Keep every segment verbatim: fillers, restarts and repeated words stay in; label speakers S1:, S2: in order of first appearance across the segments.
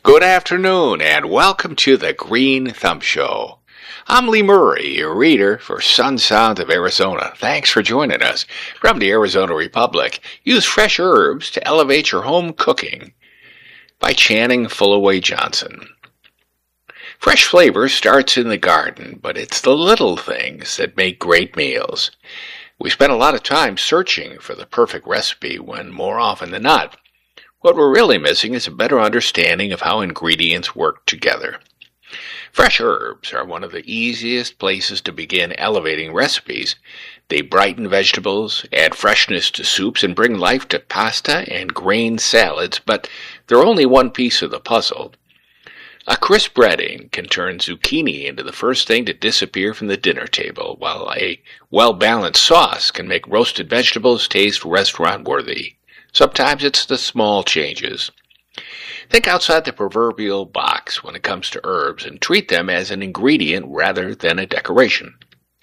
S1: Good afternoon, and welcome to the Green Thumb Show. I'm Lee Murray, your reader for Sun Sound of Arizona. Thanks for joining us. From the Arizona Republic, use fresh herbs to elevate your home cooking. By Channing Fullaway Johnson. Fresh flavor starts in the garden, but it's the little things that make great meals. We spend a lot of time searching for the perfect recipe when, more often than not, what we're really missing is a better understanding of how ingredients work together. Fresh herbs are one of the easiest places to begin elevating recipes. They brighten vegetables, add freshness to soups, and bring life to pasta and grain salads, but they're only one piece of the puzzle. A crisp breading can turn zucchini into the first thing to disappear from the dinner table, while a well-balanced sauce can make roasted vegetables taste restaurant-worthy. Sometimes it's the small changes. Think outside the proverbial box when it comes to herbs and treat them as an ingredient rather than a decoration.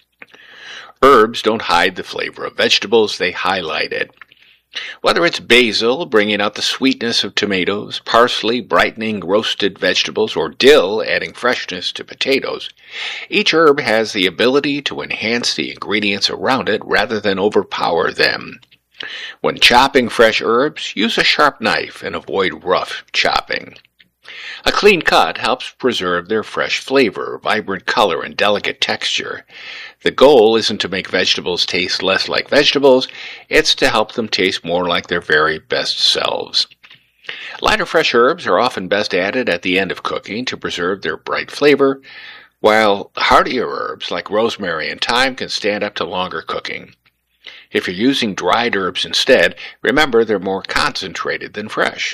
S1: Herbs don't hide the flavor of vegetables, they highlight it. Whether it's basil bringing out the sweetness of tomatoes, parsley brightening roasted vegetables, or dill adding freshness to potatoes, each herb has the ability to enhance the ingredients around it rather than overpower them. When chopping fresh herbs, use a sharp knife and avoid rough chopping. A clean cut helps preserve their fresh flavor, vibrant color, and delicate texture. The goal isn't to make vegetables taste less like vegetables, it's to help them taste more like their very best selves. Lighter fresh herbs are often best added at the end of cooking to preserve their bright flavor, while heartier herbs like rosemary and thyme can stand up to longer cooking. If you're using dried herbs instead, remember they're more concentrated than fresh.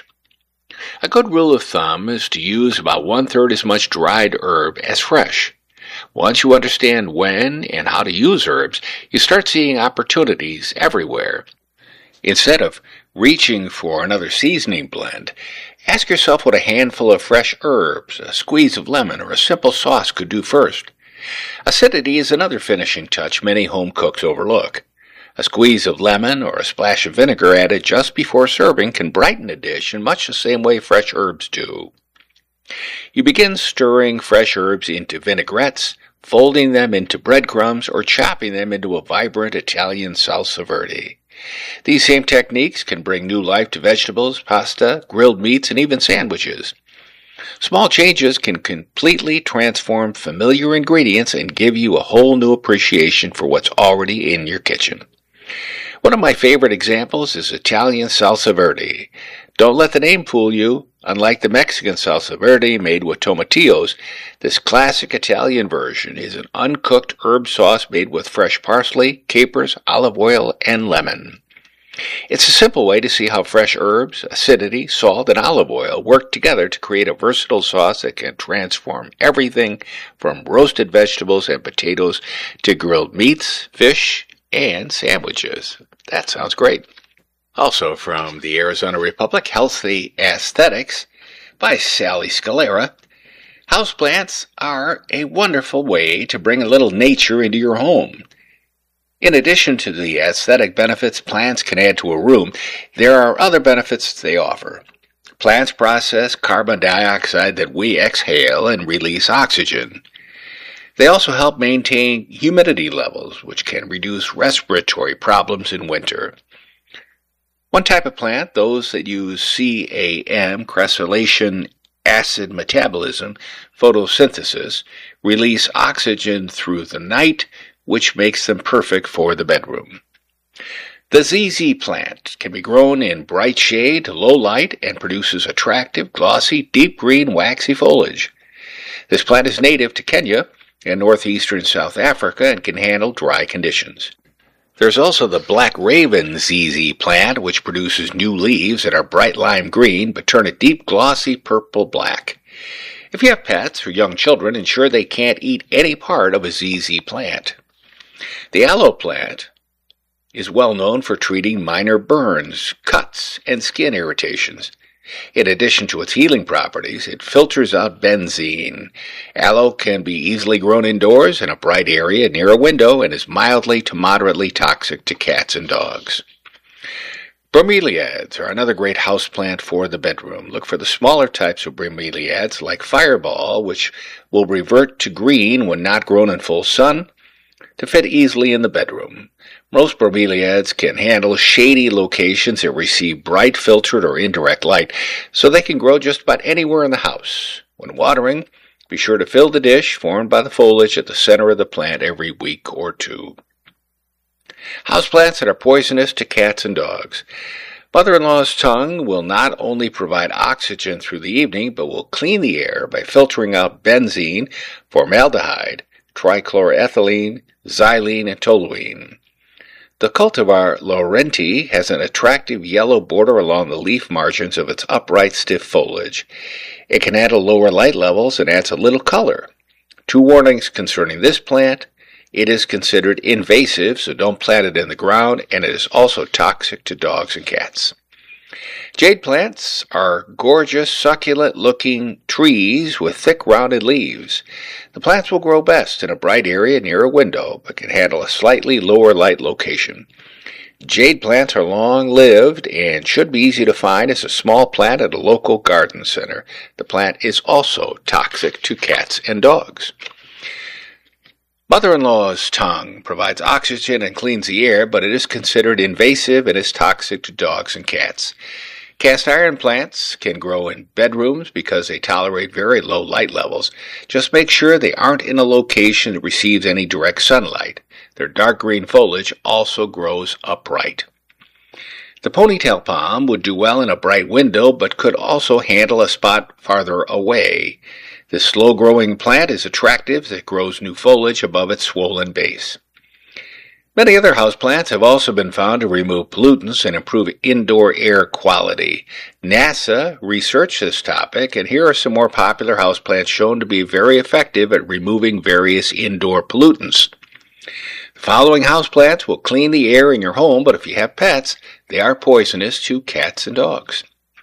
S1: A good rule of thumb is to use about one-third as much dried herb as fresh. Once you understand when and how to use herbs, you start seeing opportunities everywhere. Instead of reaching for another seasoning blend, ask yourself what a handful of fresh herbs, a squeeze of lemon, or a simple sauce could do first. Acidity is another finishing touch many home cooks overlook. A squeeze of lemon or a splash of vinegar added just before serving can brighten a dish in much the same way fresh herbs do. You begin stirring fresh herbs into vinaigrettes, folding them into breadcrumbs, or chopping them into a vibrant Italian salsa verde. These same techniques can bring new life to vegetables, pasta, grilled meats, and even sandwiches. Small changes can completely transform familiar ingredients and give you a whole new appreciation for what's already in your kitchen. One of my favorite examples is Italian salsa verde. Don't let the name fool you. Unlike the Mexican salsa verde made with tomatillos, this classic Italian version is an uncooked herb sauce made with fresh parsley, capers, olive oil, and lemon. It's a simple way to see how fresh herbs, acidity, salt, and olive oil work together to create a versatile sauce that can transform everything from roasted vegetables and potatoes to grilled meats, fish, and sandwiches. That sounds great. Also from the Arizona Republic, Healthy Aesthetics by Sally Scalera. Houseplants are a wonderful way to bring a little nature into your home. In addition to the aesthetic benefits plants can add to a room, there are other benefits they offer. Plants process carbon dioxide that we exhale and release oxygen. They also help maintain humidity levels, which can reduce respiratory problems in winter. One type of plant, those that use C A M, cressolation acid metabolism, photosynthesis, release oxygen through the night, which makes them perfect for the bedroom. The Z Z plant can be grown in bright shade, low light, and produces attractive, glossy, deep green, waxy foliage. This plant is native to Kenya and northeastern South Africa and can handle dry conditions. There's also the Black Raven Z Z plant, which produces new leaves that are bright lime green but turn a deep glossy purple black. If you have pets or young children, ensure they can't eat any part of a Z Z plant. The aloe plant is well known for treating minor burns, cuts, and skin irritations. In addition to its healing properties, it filters out benzene. Aloe can be easily grown indoors in a bright area near a window and is mildly to moderately toxic to cats and dogs. Bromeliads are another great houseplant for the bedroom. Look for the smaller types of bromeliads like Fireball, which will revert to green when not grown in full sun, to fit easily in the bedroom. Most bromeliads can handle shady locations that receive bright filtered or indirect light, so they can grow just about anywhere in the house. When watering, be sure to fill the dish formed by the foliage at the center of the plant every week or two. Houseplants that are poisonous to cats and dogs. Mother-in-law's tongue will not only provide oxygen through the evening, but will clean the air by filtering out benzene, formaldehyde, trichloroethylene, xylene, and toluene. The cultivar Laurenti has an attractive yellow border along the leaf margins of its upright, stiff foliage. It can handle lower light levels and adds a little color. Two warnings concerning this plant. It is considered invasive, so don't plant it in the ground, and it is also toxic to dogs and cats. Jade plants are gorgeous, succulent-looking trees with thick, rounded leaves. The plants will grow best in a bright area near a window, but can handle a slightly lower light location. Jade plants are long-lived and should be easy to find as a small plant at a local garden center. The plant is also toxic to cats and dogs. Mother-in-law's tongue provides oxygen and cleans the air, but it is considered invasive and is toxic to dogs and cats. Cast iron plants can grow in bedrooms because they tolerate very low light levels. Just make sure they aren't in a location that receives any direct sunlight. Their dark green foliage also grows upright. The ponytail palm would do well in a bright window, but could also handle a spot farther away. This slow-growing plant is attractive as it grows new foliage above its swollen base. Many other houseplants have also been found to remove pollutants and improve indoor air quality. NASA researched this topic, and here are some more popular houseplants shown to be very effective at removing various indoor pollutants. The following houseplants will clean the air in your home, but if you have pets, they are poisonous to cats and dogs.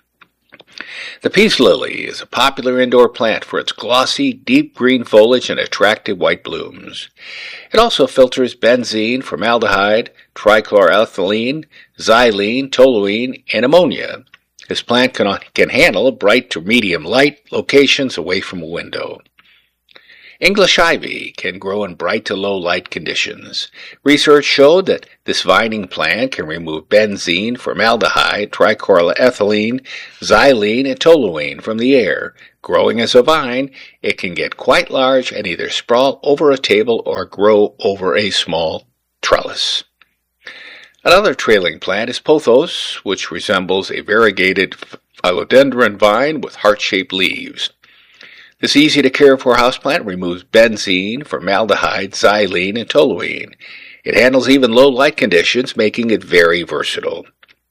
S1: The peace lily is a popular indoor plant for its glossy, deep green foliage and attractive white blooms. It also filters benzene, formaldehyde, trichloroethylene, xylene, toluene, and ammonia. This plant can, can handle bright to medium light locations away from a window. English ivy can grow in bright to low light conditions. Research showed that this vining plant can remove benzene, formaldehyde, trichloroethylene, xylene, and toluene from the air. Growing as a vine, it can get quite large and either sprawl over a table or grow over a small trellis. Another trailing plant is pothos, which resembles a variegated philodendron vine with heart-shaped leaves. This easy-to-care-for houseplant removes benzene, formaldehyde, xylene, and toluene. It handles even low light conditions, making it very versatile.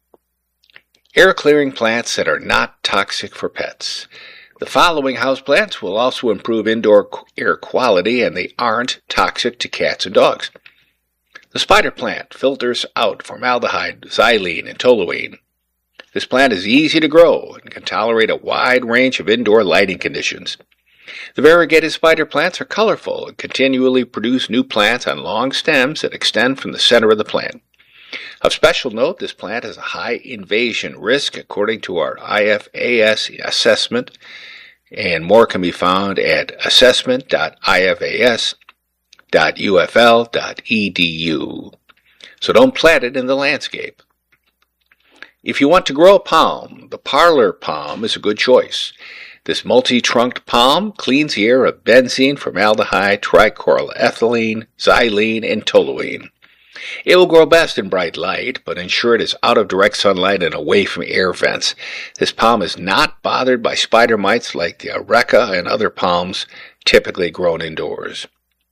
S1: Air-clearing plants that are not toxic for pets. The following houseplants will also improve indoor air quality, and they aren't toxic to cats and dogs. The spider plant filters out formaldehyde, xylene, and toluene. This plant is easy to grow and can tolerate a wide range of indoor lighting conditions. The variegated spider plants are colorful and continually produce new plants on long stems that extend from the center of the plant. Of special note, this plant has a high invasion risk according to our I F A S assessment, and more can be found at assessment dot I F A S dot U F L dot E D U. So don't plant it in the landscape. If you want to grow a palm, the parlor palm is a good choice. This multi-trunked palm cleans the air of benzene, formaldehyde, trichloroethylene, xylene, and toluene. It will grow best in bright light, but ensure it is out of direct sunlight and away from air vents. This palm is not bothered by spider mites like the areca and other palms typically grown indoors.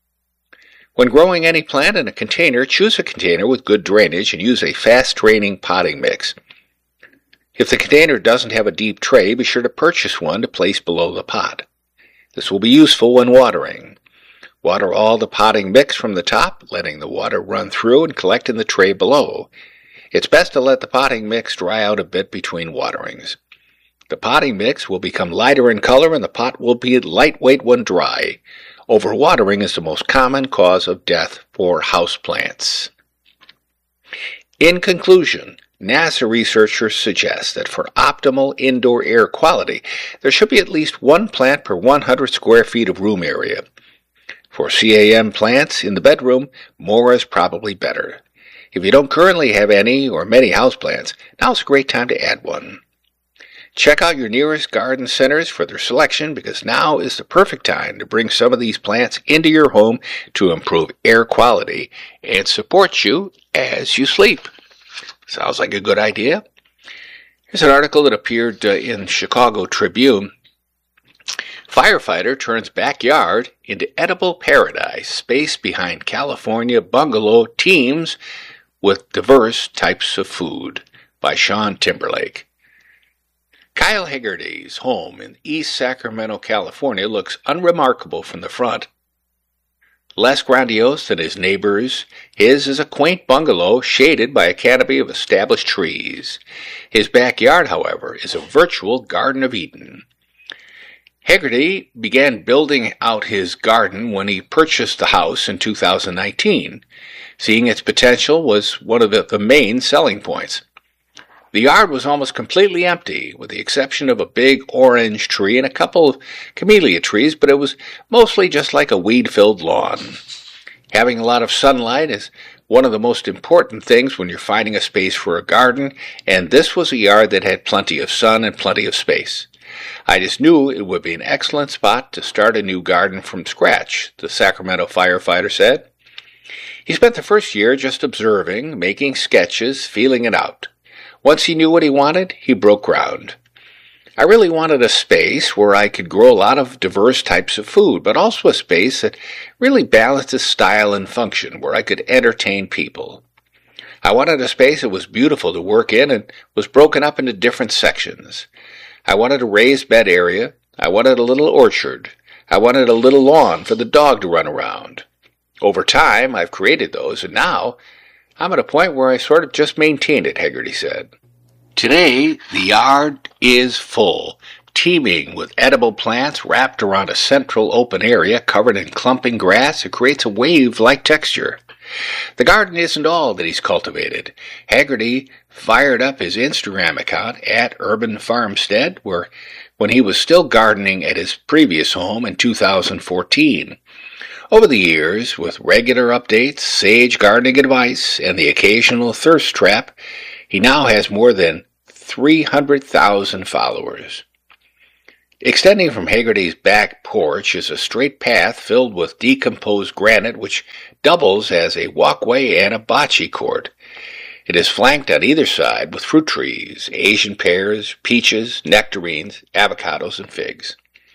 S1: When growing any plant in a container, choose a container with good drainage and use a fast-draining potting mix. If the container doesn't have a deep tray, be sure to purchase one to place below the pot. This will be useful when watering. Water all the potting mix from the top, letting the water run through and collect in the tray below. It's best to let the potting mix dry out a bit between waterings. The potting mix will become lighter in color and the pot will be lightweight when dry. Overwatering is the most common cause of death for houseplants. In conclusion, NASA researchers suggest that for optimal indoor air quality, there should be at least one plant per one hundred square feet of room area. For C A M plants in the bedroom, more is probably better. If you don't currently have any or many houseplants, now's a great time to add one. Check out your nearest garden centers for their selection, because now is the perfect time to bring some of these plants into your home to improve air quality and support you as you sleep. Sounds like a good idea. Here's an article that appeared uh, in Chicago Tribune. Firefighter turns backyard into edible paradise. Space behind California bungalow teems with diverse types of food, by Sean Timberlake. Kyle Hegarty's home in East Sacramento, California looks unremarkable from the front. Less grandiose than his neighbors, his is a quaint bungalow shaded by a canopy of established trees. His backyard, however, is a virtual Garden of Eden. Hegarty began building out his garden when he purchased the house in two thousand nineteen. Seeing its potential was one of the main selling points. The yard was almost completely empty, with the exception of a big orange tree and a couple of camellia trees, but it was mostly just like a weed-filled lawn. Having a lot of sunlight is one of the most important things when you're finding a space for a garden, and this was a yard that had plenty of sun and plenty of space. I just knew it would be an excellent spot to start a new garden from scratch, the Sacramento firefighter said. He spent the first year just observing, making sketches, feeling it out. Once he knew what he wanted, he broke ground. I really wanted a space where I could grow a lot of diverse types of food, but also a space that really balanced its style and function, where I could entertain people. I wanted a space that was beautiful to work in and was broken up into different sections. I wanted a raised bed area. I wanted a little orchard. I wanted a little lawn for the dog to run around. Over time, I've created those, and now I'm at a point where I sort of just maintain it, Hegarty said. Today, the yard is full, teeming with edible plants wrapped around a central open area covered in clumping grass. It creates a wave-like texture. The garden isn't all that he's cultivated. Hegarty fired up his Instagram account at Urban Farmstead, where when he was still gardening at his previous home in two thousand fourteen. Over the years, with regular updates, sage gardening advice, and the occasional thirst trap, he now has more than three hundred thousand followers. Extending from Hegarty's back porch is a straight path filled with decomposed granite which doubles as a walkway and a bocce court. It is flanked on either side with fruit trees, Asian pears, peaches, nectarines, avocados, and figs.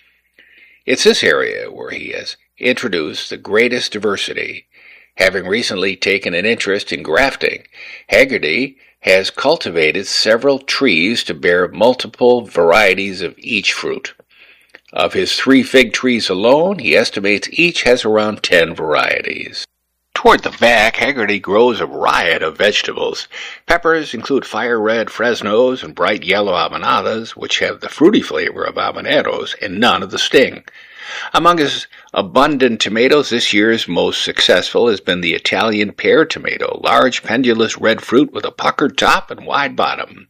S1: It's this area where he has introduced the greatest diversity. Having recently taken an interest in grafting, Hegarty has cultivated several trees to bear multiple varieties of each fruit. Of his three fig trees alone, he estimates each has around ten varieties. Toward the back, Hegarty grows a riot of vegetables. Peppers include fire red Fresnos and bright yellow Habaneros, which have the fruity flavor of habaneros and none of the sting. Among his abundant tomatoes, this year's most successful has been the Italian pear tomato, large pendulous red fruit with a puckered top and wide bottom.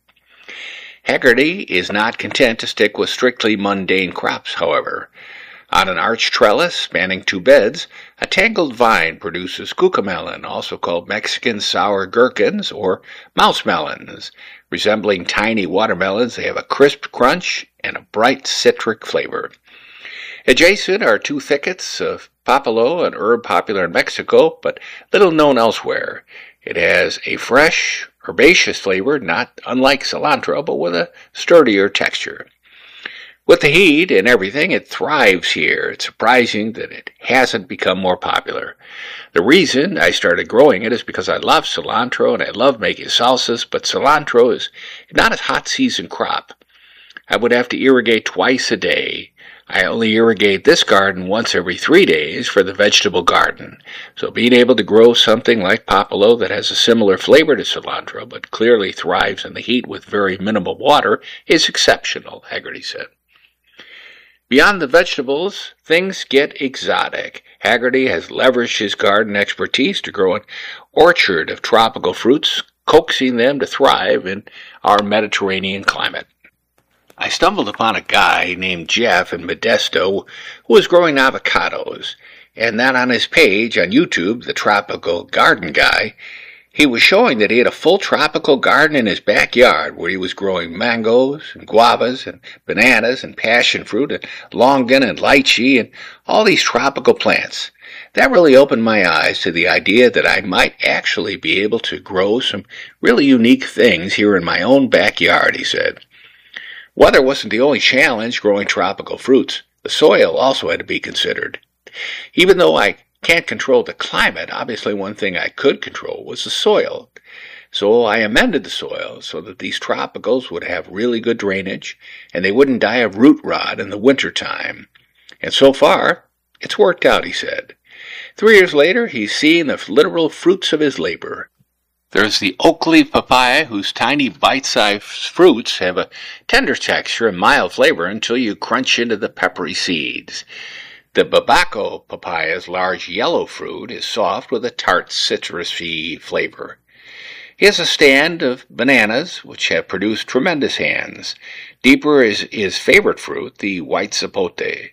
S1: Hegarty is not content to stick with strictly mundane crops, however. On an arched trellis spanning two beds, a tangled vine produces cucamelon, also called Mexican sour gherkins or mouse melons. Resembling tiny watermelons, they have a crisp crunch and a bright citric flavor. Adjacent are two thickets of papalo, an herb popular in Mexico, but little known elsewhere. It has a fresh, herbaceous flavor, not unlike cilantro, but with a sturdier texture. With the heat and everything, it thrives here. It's surprising that it hasn't become more popular. The reason I started growing it is because I love cilantro and I love making salsas, but cilantro is not a hot season crop. I would have to irrigate twice a day. I only irrigate this garden once every three days for the vegetable garden. So being able to grow something like papalo that has a similar flavor to cilantro but clearly thrives in the heat with very minimal water is exceptional, Hegarty said. Beyond the vegetables, things get exotic. Hegarty has leveraged his garden expertise to grow an orchard of tropical fruits coaxing them to thrive in our Mediterranean climate. I stumbled upon a guy named Jeff in Modesto who was growing avocados, and then on his page on YouTube, The Tropical Garden Guy, he was showing that he had a full tropical garden in his backyard where he was growing mangoes and guavas and bananas and passion fruit and longan and lychee and all these tropical plants. That really opened my eyes to the idea that I might actually be able to grow some really unique things here in my own backyard, he said. Weather wasn't the only challenge growing tropical fruits. The soil also had to be considered. Even though I can't control the climate, obviously one thing I could control was the soil. So I amended the soil so that these tropicals would have really good drainage and they wouldn't die of root rot in the winter time. And so far, it's worked out, he said. Three years later, he's seeing the literal fruits of his labor. There's the oak leaf papaya, whose tiny bite-sized fruits have a tender texture and mild flavor until you crunch into the peppery seeds. The Babaco papaya's large yellow fruit is soft with a tart citrusy flavor. He has a stand of bananas, which have produced tremendous hands. Deeper is his favorite fruit, the white zapote.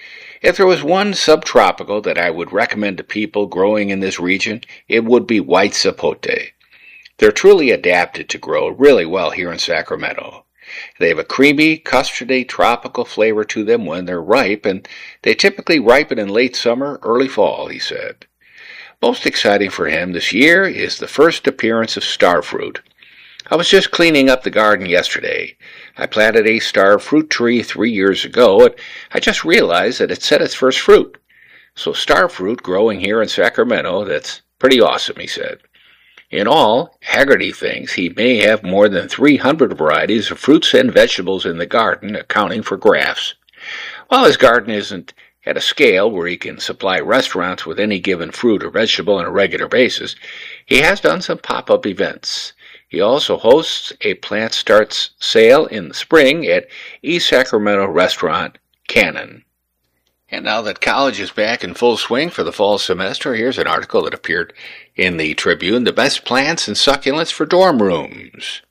S1: If there was one subtropical that I would recommend to people growing in this region, it would be white zapote. They're truly adapted to grow really well here in Sacramento. They have a creamy, custardy, tropical flavor to them when they're ripe, and they typically ripen in late summer, early fall, he said. Most exciting for him this year is the first appearance of starfruit. I was just cleaning up the garden yesterday. I planted a starfruit tree three years ago, and I just realized that it set its first fruit. So starfruit growing here in Sacramento, that's pretty awesome, he said. In all, Haggerty thinks he may have more than three hundred varieties of fruits and vegetables in the garden, accounting for grafts. While his garden isn't at a scale where he can supply restaurants with any given fruit or vegetable on a regular basis, he has done some pop-up events. He also hosts a plant starts sale in the spring at East Sacramento restaurant Cannon. And now that college is back in full swing for the fall semester, here's an article that appeared in the Tribune, The Best Plants and Succulents for Dorm Rooms.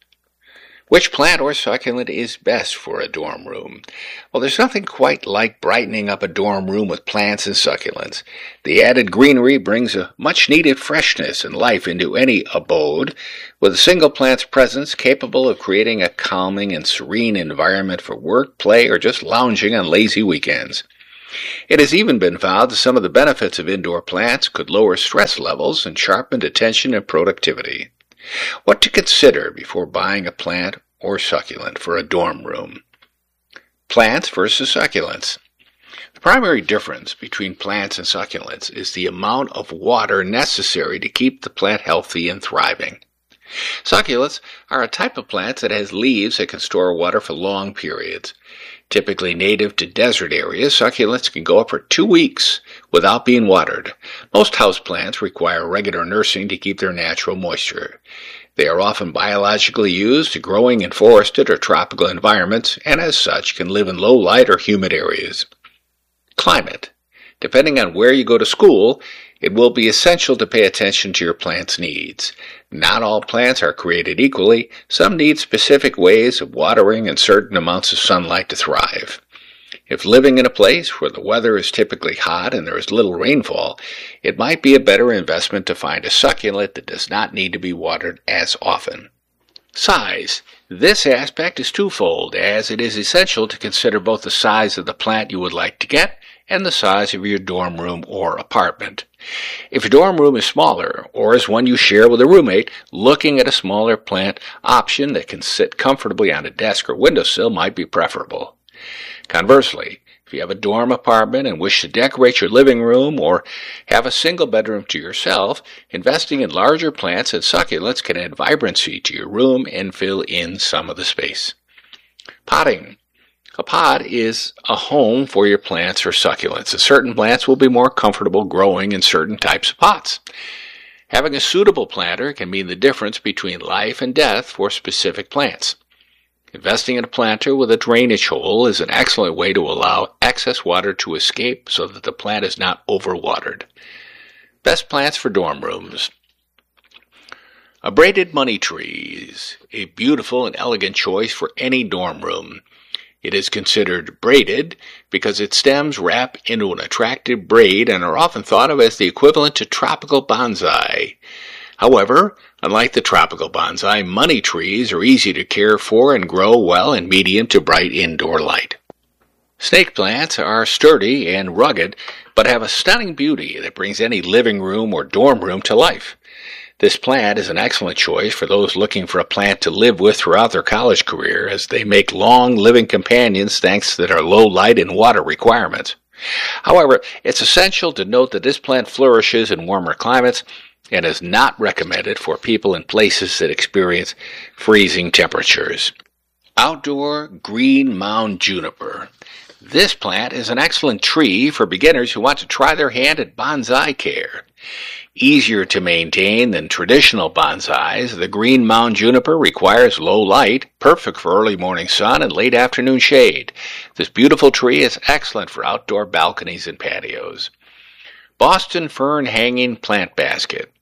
S1: Which plant or succulent is best for a dorm room? Well, there's nothing quite like brightening up a dorm room with plants and succulents. The added greenery brings a much-needed freshness and life into any abode, with a single plant's presence capable of creating a calming and serene environment for work, play, or just lounging on lazy weekends. It has even been found that some of the benefits of indoor plants could lower stress levels and sharpen attention and productivity. What to consider before buying a plant or succulent for a dorm room? Plants versus succulents. The primary difference between plants and succulents is the amount of water necessary to keep the plant healthy and thriving. Succulents are a type of plant that has leaves that can store water for long periods. Typically native to desert areas, succulents can go up for two weeks without being watered. Most houseplants require regular nursing to keep their natural moisture. They are often biologically used to growing in forested or tropical environments, and as such can live in low light or humid areas. Climate. Depending on where you go to school, it will be essential to pay attention to your plant's needs. Not all plants are created equally. Some need specific ways of watering and certain amounts of sunlight to thrive. If living in a place where the weather is typically hot and there is little rainfall, it might be a better investment to find a succulent that does not need to be watered as often. Size. This aspect is twofold, as it is essential to consider both the size of the plant you would like to get and the size of your dorm room or apartment. If your dorm room is smaller, or is one you share with a roommate, looking at a smaller plant option that can sit comfortably on a desk or windowsill might be preferable. Conversely, if you have a dorm apartment and wish to decorate your living room or have a single bedroom to yourself, investing in larger plants and succulents can add vibrancy to your room and fill in some of the space. Potting. A pot is a home for your plants or succulents, and certain plants will be more comfortable growing in certain types of pots. Having a suitable planter can mean the difference between life and death for specific plants. Investing in a planter with a drainage hole is an excellent way to allow excess water to escape so that the plant is not overwatered. Best plants for dorm rooms. Abraded money trees, a beautiful and elegant choice for any dorm room. It is considered braided because its stems wrap into an attractive braid and are often thought of as the equivalent to tropical bonsai. However, unlike the tropical bonsai, money trees are easy to care for and grow well in medium to bright indoor light. Snake plants are sturdy and rugged, but have a stunning beauty that brings any living room or dorm room to life. This plant is an excellent choice for those looking for a plant to live with throughout their college career, as they make long living companions thanks to their low light and water requirements. However, it's essential to note that this plant flourishes in warmer climates and is not recommended for people in places that experience freezing temperatures. Outdoor green mound juniper. This plant is an excellent tree for beginners who want to try their hand at bonsai care. Easier to maintain than traditional bonsais, the green mound juniper requires low light, perfect for early morning sun and late afternoon shade. This beautiful tree is excellent for outdoor balconies and patios. Boston Fern Hanging Plant Basket.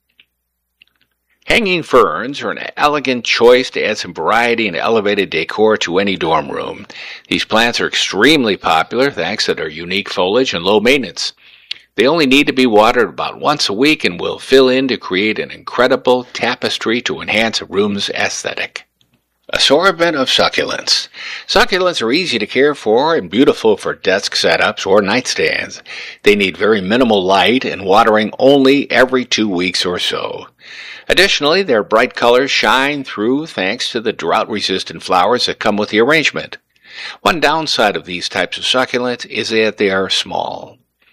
S1: Hanging ferns are an elegant choice to add some variety and elevated decor to any dorm room. These plants are extremely popular thanks to their unique foliage and low maintenance. They only need to be watered about once a week and will fill in to create an incredible tapestry to enhance a room's aesthetic. Assortment of succulents. Succulents are easy to care for and beautiful for desk setups or nightstands. They need very minimal light and watering only every two weeks or so. Additionally, their bright colors shine through thanks to the drought-resistant flowers that come with the arrangement. One downside of these types of succulents is that they are small.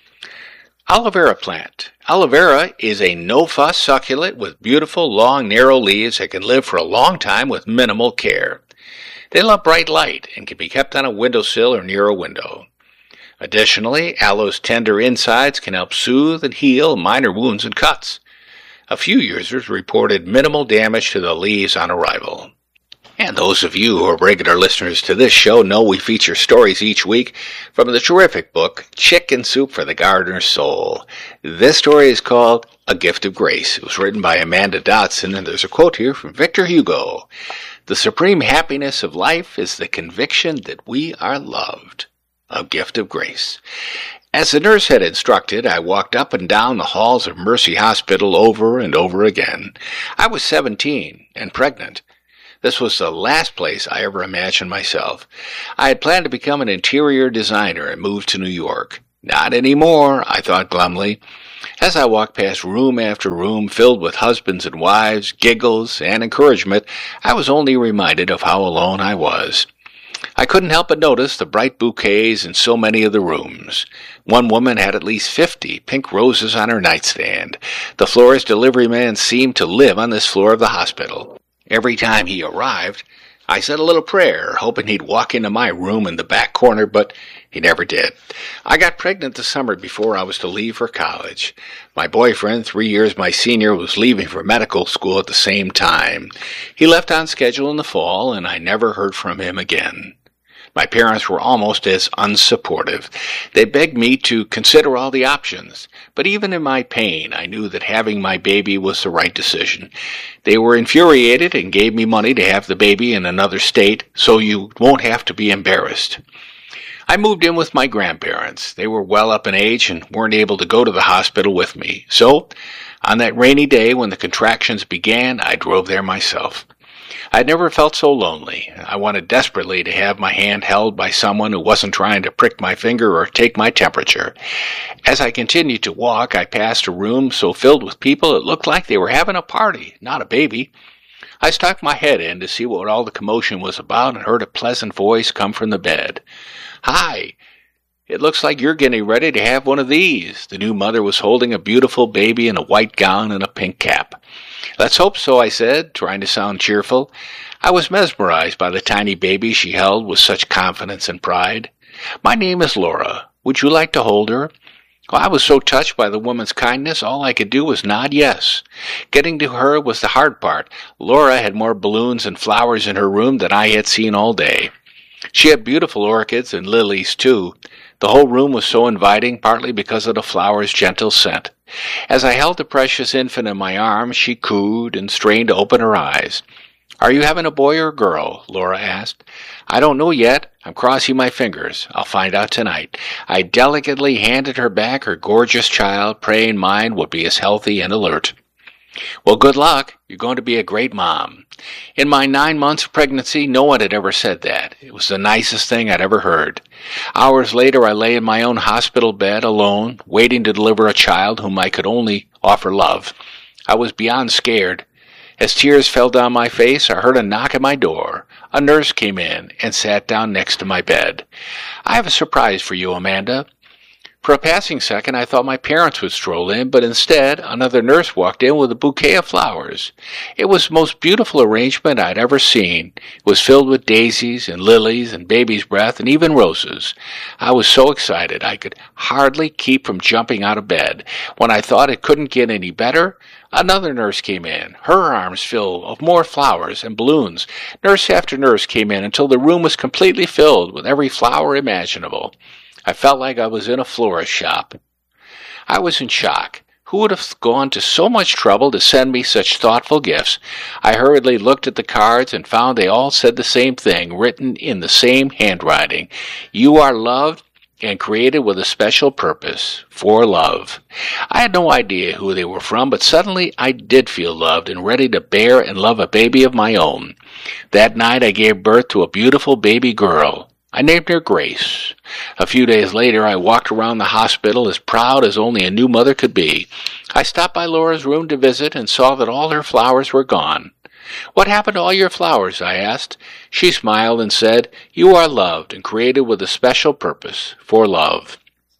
S1: Aloe vera plant. Aloe vera is a no-fuss succulent with beautiful, long, narrow leaves that can live for a long time with minimal care. They love bright light and can be kept on a windowsill or near a window. Additionally, aloe's tender insides can help soothe and heal minor wounds and cuts. A few users reported minimal damage to the leaves on arrival. And those of you who are regular listeners to this show know we feature stories each week from the terrific book, Chicken Soup for the Gardener's Soul. This story is called A Gift of Grace. It was written by Amanda Dotson, and there's a quote here from Victor Hugo. The supreme happiness of life is the conviction that we are loved. A gift of grace. As the nurse had instructed, I walked up and down the halls of Mercy Hospital over and over again. I was seventeen and pregnant. This was the last place I ever imagined myself. I had planned to become an interior designer and move to New York. Not anymore, I thought glumly. As I walked past room after room filled with husbands and wives, giggles, and encouragement, I was only reminded of how alone I was. I couldn't help but notice the bright bouquets in so many of the rooms. One woman had at least fifty pink roses on her nightstand. The florist delivery man seemed to live on this floor of the hospital. Every time he arrived, I said a little prayer, hoping he'd walk into my room in the back corner, but he never did. I got pregnant the summer before I was to leave for college. My boyfriend, three years my senior, was leaving for medical school at the same time. He left on schedule in the fall, and I never heard from him again. My parents were almost as unsupportive. They begged me to consider all the options, but even in my pain, I knew that having my baby was the right decision. They were infuriated and gave me money to have the baby in another state, so you won't have to be embarrassed. I moved in with my grandparents. They were well up in age and weren't able to go to the hospital with me. So, on that rainy day when the contractions began, I drove there myself. I'd never felt so lonely. I wanted desperately to have my hand held by someone who wasn't trying to prick my finger or take my temperature. As I continued to walk, I passed a room so filled with people it looked like they were having a party, not a baby. I stuck my head in to see what all the commotion was about and heard a pleasant voice come from the bed. "Hi, it looks like you're getting ready to have one of these." The new mother was holding a beautiful baby in a white gown and a pink cap. "Let's hope so," I said, trying to sound cheerful. I was mesmerized by the tiny baby she held with such confidence and pride. "My name is Laura. Would you like to hold her?" Well, I was so touched by the woman's kindness, all I could do was nod yes. Getting to her was the hard part. Laura had more balloons and flowers in her room than I had seen all day. She had beautiful orchids and lilies, too. The whole room was so inviting, partly because of the flowers' gentle scent. As I held the precious infant in my arms, she cooed and strained to open her eyes. "Are you having a boy or a girl?" Laura asked. "I don't know yet. I'm crossing my fingers. I'll find out tonight." I delicately handed her back her gorgeous child, praying mine would be as healthy and alert. "Well, good luck. You're going to be a great mom." In my nine months of pregnancy, no one had ever said that. It was the nicest thing I'd ever heard. Hours later, I lay in my own hospital bed, alone, waiting to deliver a child whom I could only offer love. I was beyond scared. As tears fell down my face, I heard a knock at my door. A nurse came in and sat down next to my bed. "I have a surprise for you, Amanda." For a passing second, I thought my parents would stroll in, but instead, another nurse walked in with a bouquet of flowers. It was the most beautiful arrangement I'd ever seen. It was filled with daisies and lilies and baby's breath and even roses. I was so excited I could hardly keep from jumping out of bed. When I thought it couldn't get any better, another nurse came in, her arms full of more flowers and balloons. Nurse after nurse came in until the room was completely filled with every flower imaginable. I felt like I was in a florist shop. I was in shock. Who would have gone to so much trouble to send me such thoughtful gifts? I hurriedly looked at the cards and found they all said the same thing, written in the same handwriting. "You are loved and created with a special purpose, for love." I had no idea who they were from, but suddenly I did feel loved and ready to bear and love a baby of my own. That night I gave birth to a beautiful baby girl. I named her Grace. A few days later, I walked around the hospital as proud as only a new mother could be. I stopped by Laura's room to visit and saw that all her flowers were gone. "What happened to all your flowers?" I asked. She smiled and said, "You are loved and created with a special purpose, for love."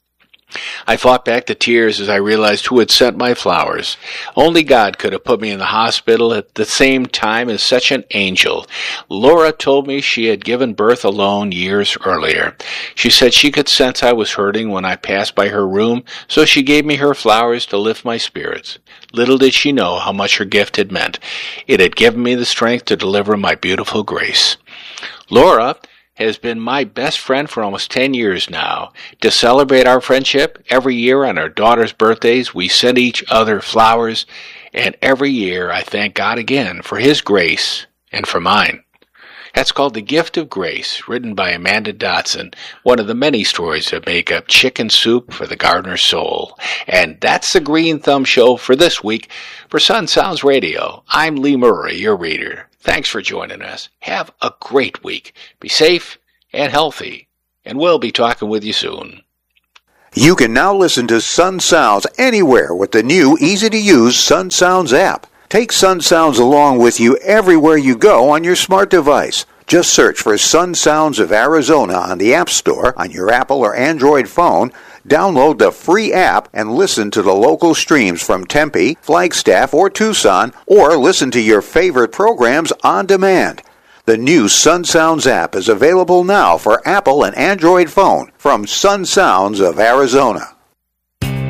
S1: I fought back the tears as I realized who had sent my flowers. Only God could have put me in the hospital at the same time as such an angel. Laura told me she had given birth alone years earlier. She said she could sense I was hurting when I passed by her room, so she gave me her flowers to lift my spirits. Little did she know how much her gift had meant. It had given me the strength to deliver my beautiful Grace. Laura has been my best friend for almost ten years now. To celebrate our friendship, every year on our daughter's birthdays, we send each other flowers, and every year I thank God again for His grace and for mine. That's called The Gift of Grace, written by Amanda Dotson, one of the many stories that make up Chicken Soup for the Gardener's Soul. And that's the Green Thumb Show for this week. For Sun Sounds Radio, I'm Lee Murray, your reader. Thanks for joining us. Have a great week. Be safe and healthy, and we'll be talking with you soon.
S2: You can now listen to Sun Sounds anywhere with the new, easy-to-use Sun Sounds app. Take Sun Sounds along with you everywhere you go on your smart device. Just search for Sun Sounds of Arizona on the App Store on your Apple or Android phone. Download the free app and listen to the local streams from Tempe, Flagstaff, or Tucson, or listen to your favorite programs on demand. The new Sun Sounds app is available now for Apple and Android phone from Sun Sounds of Arizona.